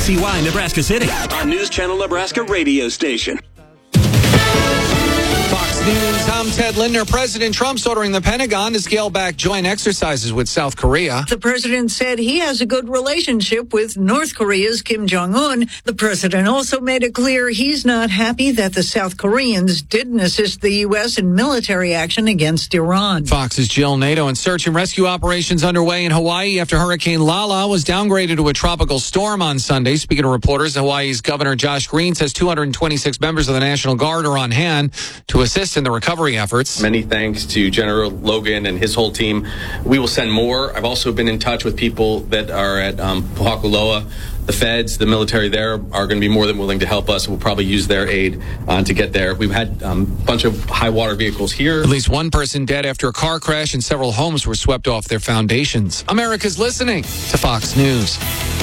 KNCY Nebraska City, a News Channel Nebraska radio station. Fox News, I'm Ted Lindner. President Trump's ordering the Pentagon to scale back joint exercises with South Korea. The president said he has a good relationship with North Korea's Kim Jong-un. The president also made it clear he's not happy that the South Koreans didn't assist the U.S. in military action against Iran. Fox's Jill Nato, and search and rescue operations underway in Hawaii after Hurricane Lala was downgraded to a tropical storm on Sunday. Speaking to reporters, Hawaii's Governor Josh Green says 226 members of the National Guard are on hand to assist in the recovery efforts. Many thanks to General Logan and his whole team. We will send more. I've also been in touch with people that are at Pohakuloa. The feds, the military there are going to be more than willing to help us. We'll probably use their aid to get there. We've had a bunch of high water vehicles here. At least one person dead after a car crash, and several homes were swept off their foundations. America's listening to Fox News.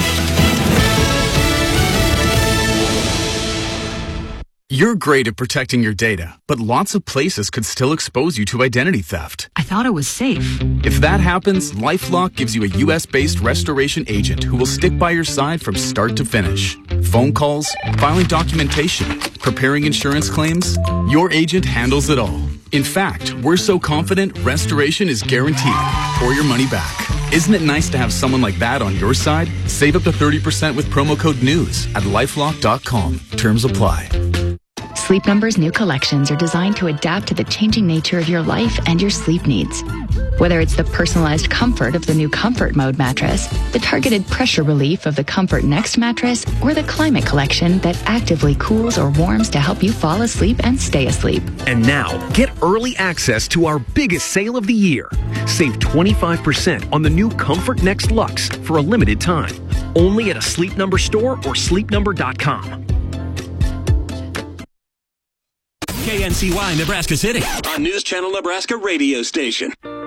You're great at protecting your data, but lots of places could still expose you to identity theft. I thought it was safe. If that happens, LifeLock gives you a U.S.-based restoration agent who will stick by your side from start to finish. Phone calls, filing documentation, preparing insurance claims, your agent handles it all. In fact, we're so confident restoration is guaranteed or your money back. Isn't it nice to have someone like that on your side? Save up to 30% with promo code NEWS at LifeLock.com. Terms apply. Sleep Number's new collections are designed to adapt to the changing nature of your life and your sleep needs. Whether it's the personalized comfort of the new Comfort Mode mattress, the targeted pressure relief of the Comfort Next mattress, or the Climate Collection that actively cools or warms to help you fall asleep and stay asleep. And now, get early access to our biggest sale of the year. Save 25% on the new Comfort Next Luxe for a limited time. Only at a Sleep Number store or sleepnumber.com. KNCY Nebraska City, a News Channel Nebraska radio station.